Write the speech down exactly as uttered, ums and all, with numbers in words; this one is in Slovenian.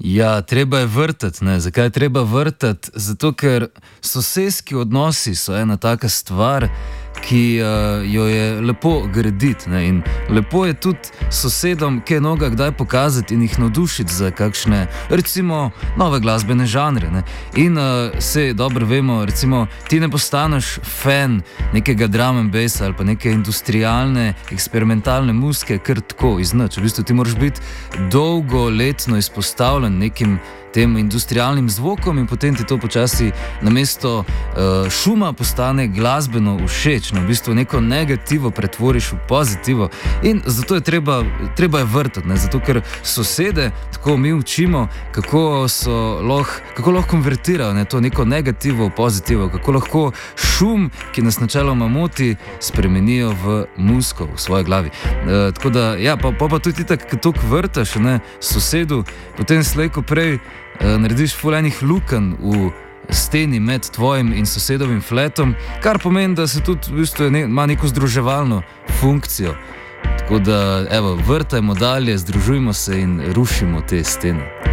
Ja, treba je vrtati, ne. Zakaj je treba vrtati? Zato, ker sosedski odnosi so ena taka stvar, ki uh, jo je lepo graditi, ne. In lepo je tudi sosedom kaj novega kdaj pokazati in jih navdušiti za kakšne, recimo, nove glasbene žanre, ne. In uh, saj dobro vemo, recimo, ti ne postaneš fan nekega drum and bassa ali pa neke industrialne, eksperimentalne muzike kar tako iz nič. V bistvu ti moraš biti dolgoletno izpostavljen nekim tem industrialnim zvokom in potem ti to počasi namesto uh, šuma postane glasbeno všeč, no, v bistvu neko negativo pretvoriš v pozitivo in zato je treba, treba je vrtati, ne, zato ker sosede, tako mi učimo, kako so lahko, kako lahko konvertirajo, ne, to neko negativo v pozitivo, kako lahko šum, ki nas načeloma moti, spremenijo v muziko v svoji glavi. Uh, tako da, ja, pa, pa, pa tudi tako, ko toliko vrtaš, ne, sosedu, potem slej ko prej Uh, narediš ful enih lukenj v steni med tvojim in sosedovim fletom, kar pomeni, da se tudi v bistvu ne, ima neko združevalno funkcijo. Tako da, evo, vrtajmo dalje, združujmo se in rušimo te stene.